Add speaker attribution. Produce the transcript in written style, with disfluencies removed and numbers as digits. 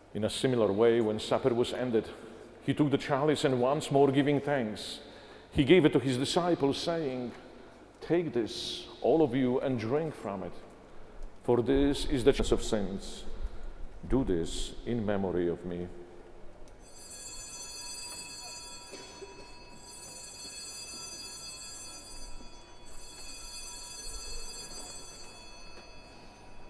Speaker 1: In a similar way, when supper was ended, he took the chalice and once more giving thanks, he gave it to his disciples, saying, "Take this, all of you, and drink from it, for this is the chalice of sins. Do this in memory of me."